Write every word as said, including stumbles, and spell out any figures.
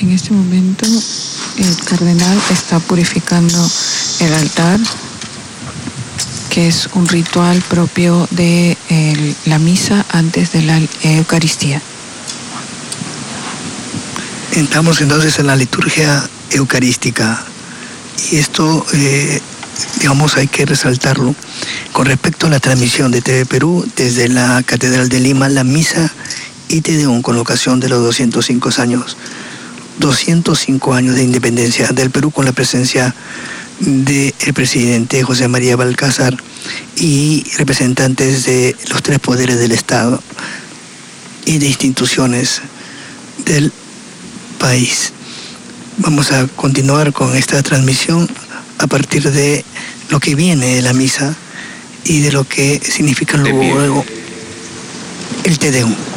En este momento el cardenal está purificando el altar, que es un ritual propio de el, la misa antes de la Eucaristía. Entramos entonces en la liturgia eucarística y esto, eh, digamos, hay que resaltarlo. Con respecto a la transmisión de T V Perú desde la Catedral de Lima, la misa y Te Deum con ocasión de los doscientos cinco años, doscientos cinco años de independencia del Perú, con la presencia del presidente José María Balcázar y representantes de los tres poderes del Estado y de instituciones del país. Vamos a continuar con esta transmisión a partir de lo que viene de la misa y de lo que significa luego el Te Deum.